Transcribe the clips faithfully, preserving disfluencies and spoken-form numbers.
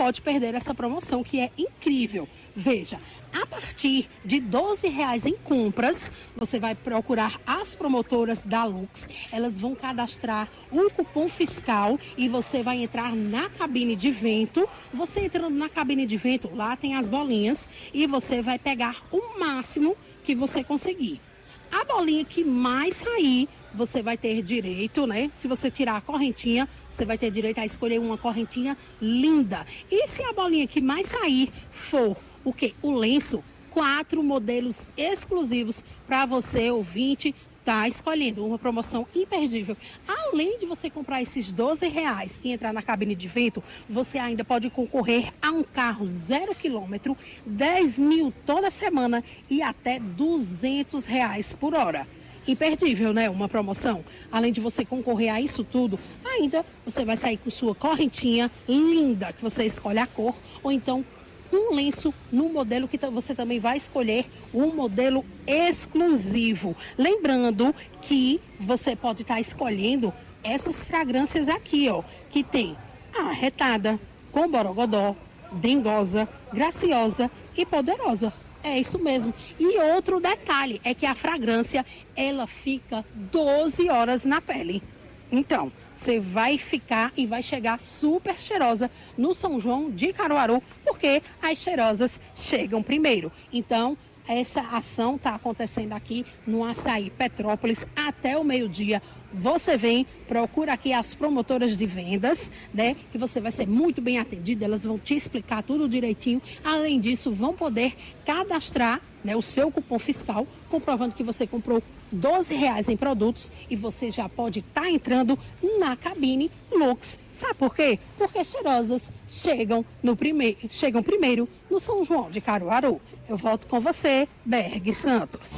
pode perder essa promoção, que é incrível. Veja, a partir de doze reais em compras, você vai procurar as promotoras da Lux. Elas vão cadastrar um cupom fiscal e você vai entrar na cabine de vento. Você entrando na cabine de vento, lá tem as bolinhas e você vai pegar o máximo que você conseguir. A bolinha que mais sair, você vai ter direito, né? Se você tirar a correntinha, você vai ter direito a escolher uma correntinha linda. E se a bolinha que mais sair for o quê? O lenço, quatro modelos exclusivos para você, ouvinte, tá escolhendo. Uma promoção imperdível. Além de você comprar esses doze reais e entrar na cabine de vento, você ainda pode concorrer a um carro zero quilômetro, dez mil toda semana e até duzentos reais por hora. Imperdível, né? Uma promoção. Além de você concorrer a isso tudo, ainda você vai sair com sua correntinha linda, que você escolhe a cor, ou então um lenço no modelo que você também vai escolher, um modelo exclusivo. Lembrando que você pode estar escolhendo essas fragrâncias aqui, ó, que tem a arretada, com borogodó, dengosa, graciosa e poderosa. É isso mesmo. E outro detalhe é que a fragrância, ela fica doze horas na pele. Então, você vai ficar e vai chegar super cheirosa no São João de Caruaru, porque as cheirosas chegam primeiro. Então, essa ação está acontecendo aqui no Açaí Petrópolis até o meio-dia. Você vem, procura aqui as promotoras de vendas, né? Que você vai ser muito bem atendida, elas vão te explicar tudo direitinho. Além disso, vão poder cadastrar, né, o seu cupom fiscal, comprovando que você comprou doze reais em produtos e você já pode estar entrando na cabine Lux. Sabe por quê? Porque cheirosas chegam, no prime... chegam primeiro no São João de Caruaru. Eu volto com você, Berg Santos.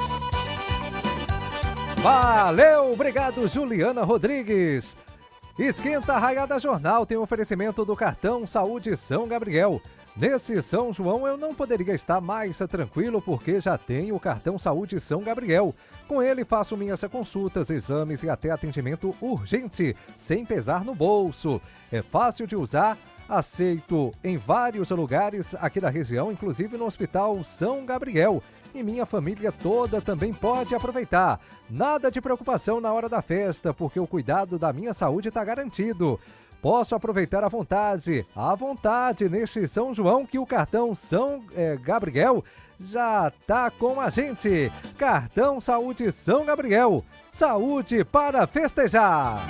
Valeu, obrigado, Juliana Rodrigues. Esquenta a Raiada Jornal tem um oferecimento do cartão Saúde São Gabriel. Nesse São João eu não poderia estar mais tranquilo porque já tenho o cartão Saúde São Gabriel. Com ele faço minhas consultas, exames e até atendimento urgente, sem pesar no bolso. É fácil de usar, aceito em vários lugares aqui da região, inclusive no Hospital São Gabriel. E minha família toda também pode aproveitar. Nada de preocupação na hora da festa, porque o cuidado da minha saúde está garantido. Posso aproveitar à vontade, à vontade neste São João que o cartão São é, Gabriel já tá com a gente. Cartão Saúde São Gabriel. Saúde para festejar.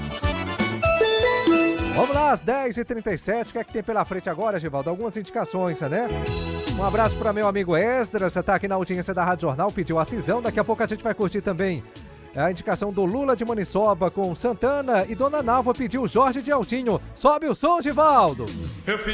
Vamos lá, às dez e trinta e sete. O que é que tem pela frente agora, Givaldo? Algumas indicações, né? Um abraço para meu amigo Esdras, você está aqui na audiência da Rádio Jornal, pediu a cisão. Daqui a pouco a gente vai curtir também a indicação do Lula de Maniçoba com Santana e Dona Nalva pediu Jorge de Altinho. Sobe o som, Givaldo!